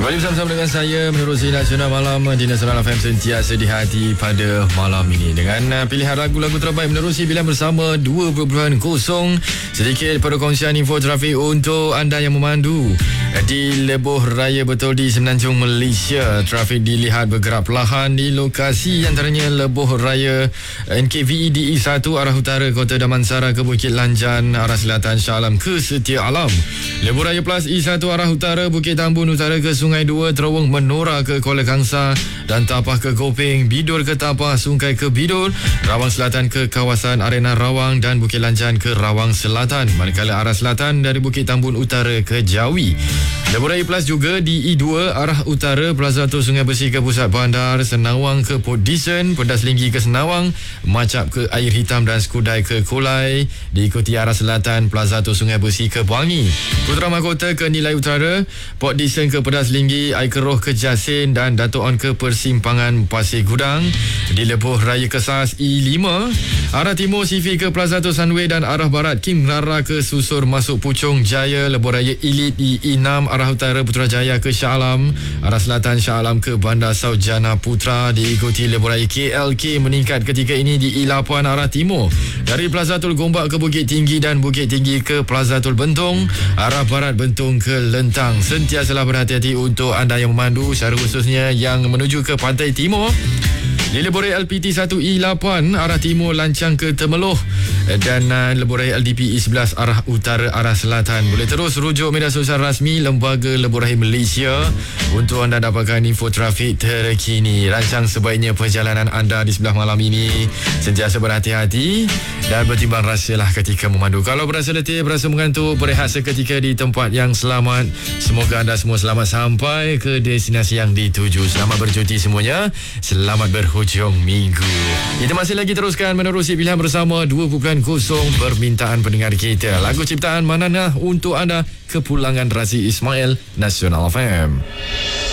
Kembali bersama dengan saya menerusi Nasional Malam di Nasional FM sentiasa di hati pada malam ini dengan pilihan lagu-lagu terbaik menerusi pilihan bersama 2.0. Sedikit perkongsian info trafik untuk anda yang memandu di Lebuh Raya Betul di Semenanjung Malaysia. Trafik dilihat bergerak perlahan di lokasi antaranya Lebuh Raya NKVE DE1 arah utara Kota Damansara ke Bukit Lanjan, arah selatan Shah Alam ke Setia Alam. Lebuh Raya Plus E1 arah utara Bukit Tambun utara ke Sungai 2, Terowong Menora ke Kuala Kangsar dan Tapah ke Kopeng, Bidul ke Tapah, Sungai ke Bidul, Rawang Selatan ke kawasan Arena Rawang dan Bukit Lanjan ke Rawang Selatan. Manakala arah selatan dari Bukit Tambun utara ke Jawi. Lebuh Raya Plus juga di E2 arah utara Plaza Tok Sungai Besi ke Pusat Bandar, Senawang ke Port Dickson, Pedas Linggi ke Senawang, Macap ke Air Hitam dan Skudai ke Kulai. Diikuti arah selatan Plaza Tok Sungai Besi ke Puangi, Putra Mahkota ke Nilai Utara, Port Dickson ke Pedas Linggi, Air Keroh ke Jasin dan Dato' On ke Persimpangan Pasir Gudang. Di Lebuh Raya Kesas E5 arah timur Sifi ke Plaza Tok Sunway dan arah barat Kim Rara ke Susur masuk Puchong Jaya. Lebuh Raya Elite E6 arah utara Putrajaya ke Shah Alam, arah selatan Shah Alam ke Bandar Saujana Putra. Diikuti Lebuh Raya KLK meningkat ketika ini di E8 arah timur dari Plaza Tol Gombak ke Bukit Tinggi dan Bukit Tinggi ke Plaza Tol Bentong, arah barat Bentong ke Lentang. Sentiasalah berhati-hati untuk anda yang memandu, secara khususnya yang menuju ke Pantai Timur. Di Lebuh Raya LPT 1 E8 arah timur Lancang ke Temeloh dan Lebuh Raya LDP E11 arah utara arah selatan. Boleh terus rujuk media sosial rasmi Lembaga Lebuh Raya Malaysia untuk anda dapatkan info trafik terkini. Rancang sebaiknya perjalanan anda di sebelah malam ini sentiasa berhati-hati dan bertimbang rasalah ketika memandu. Kalau berasa letih, berasa mengantuk, berehat seketika di tempat yang selamat. Semoga anda semua selamat sampai ke destinasi yang dituju. Selamat bercuti semuanya. Selamat berhujung minggu. Kita masih lagi teruskan menerusi pilihan bersama 2.0 permintaan pendengar kita. Lagu ciptaan Mananah untuk anda, kepulangan Razi Ismail, Nasional FM.